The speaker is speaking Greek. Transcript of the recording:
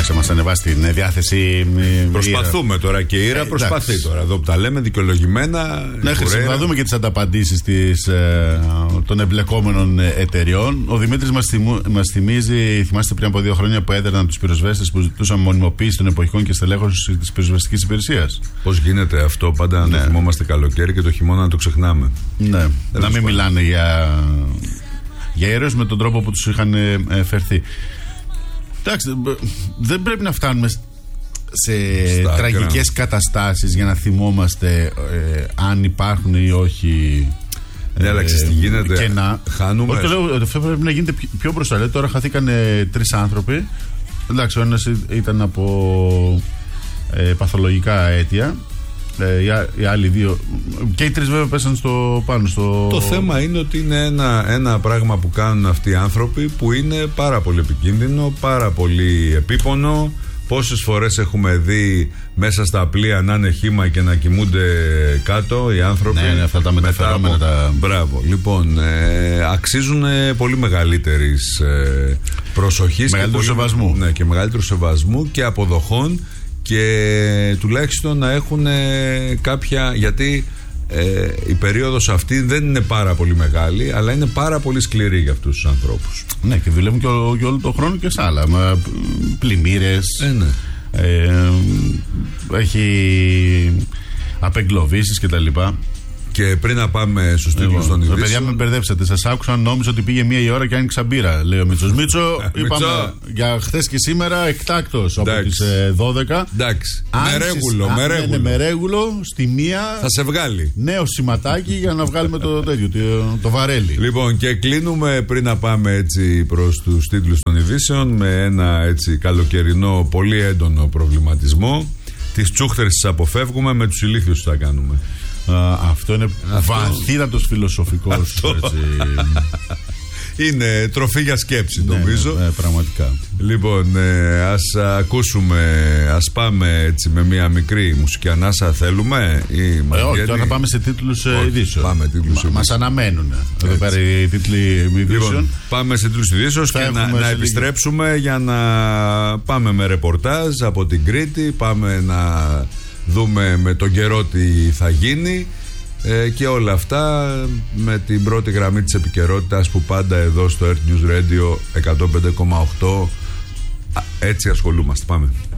εντάξει, μας ανεβάσει την διάθεση. Προσπαθούμε τώρα και η Ήρα προσπαθεί τώρα. Εδώ που τα λέμε δικαιολογημένα. Ναι, θα δούμε και τις ανταπαντήσεις των εμπλεκόμενων εταιριών. Ο Δημήτρης μας θυμίζει, θυμάστε πριν από 2 χρόνια που έδερναν τους πυροσβέστες που ζητούσαν μονιμοποίηση των εποχικών και στελέχωση της πυροσβεστικής υπηρεσίας. Πώς γίνεται αυτό, πάντα να το θυμόμαστε καλοκαίρι και το χειμώνα να το ξεχνάμε. Ναι, να μην μιλάνε για ήρωες με τον τρόπο που τους είχαν φερθεί. Εντάξει, δεν πρέπει να φτάνουμε σε τραγικές καταστάσεις για να θυμόμαστε αν υπάρχουν ή όχι. Ναι, αλλά τι γίνεται. Και να χάνουμε. Όχι, λέω ότι αυτό πρέπει να γίνεται πιο μπροστά. Τώρα χαθήκανε 3 άνθρωποι. Εντάξει, ο ένας ήταν από παθολογικά αίτια. Οι άλλοι 2 και οι 3 βέβαια πέσαν πάνω στο. Το θέμα είναι ότι είναι ένα πράγμα που κάνουν αυτοί οι άνθρωποι που είναι πάρα πολύ επικίνδυνο, πάρα πολύ επίπονο. Πόσες φορές έχουμε δει μέσα στα πλοία να είναι χύμα και να κοιμούνται κάτω οι άνθρωποι. Ναι, αυτά τα μεταφερόμενα. Μπράβο. Λοιπόν, αξίζουν πολύ μεγαλύτερης προσοχής. Μεγαλύτερου σεβασμού. Ναι, και μεγαλύτερου σεβασμού και αποδοχών. Και τουλάχιστον να έχουν κάποια. Γιατί η περίοδος αυτή δεν είναι πάρα πολύ μεγάλη, αλλά είναι πάρα πολύ σκληρή για αυτούς τους ανθρώπους. Ναι, και δουλεύουν και όλο τον χρόνο και σε άλλα. Πλημμύρες. Ναι. Έχει απεγκλωβίσεις κτλ. Και πριν να πάμε στους τίτλους των ειδήσεων. Παιδιά, με μπερδέψατε. Σας άκουσα, νόμιζα ότι πήγε 1 η ώρα και άνοιξα μπύρα. Λέει ο Μίτσος. Μίτσο, είπαμε για χθες και σήμερα εκτάκτος από τις 12. Εντάξει. Με ρέγουλο στη 1. Θα σε βγάλει. Νέο σηματάκι για να βγάλουμε το βαρέλι. Λοιπόν, και κλείνουμε πριν να πάμε έτσι προς τους τίτλους των ειδήσεων με ένα έτσι καλοκαιρινό πολύ έντονο προβληματισμό. Τις τσούχτερες τις αποφεύγουμε, με τους ηλίθιους θα κάνουμε. Αυτό είναι βαθύτατος φιλοσοφικός. Είναι τροφή για σκέψη, νομίζω. Ναι, πραγματικά. Λοιπόν, ας ακούσουμε, ας πάμε έτσι με μια μικρή μουσική ανάσα. Θέλουμε όχι, τώρα θα πάμε σε τίτλους ειδήσεων. Μας αναμένουν εδώ πέρα οι τίτλοι ειδήσεων. Λοιπόν, πάμε σε τίτλους ειδήσεων και να επιστρέψουμε για να πάμε με ρεπορτάζ από την Κρήτη. Πάμε να δούμε με τον καιρό τι θα γίνει και όλα αυτά με την πρώτη γραμμή της επικαιρότητας που πάντα εδώ στο Earth News Radio 105,8 έτσι ασχολούμαστε. Πάμε.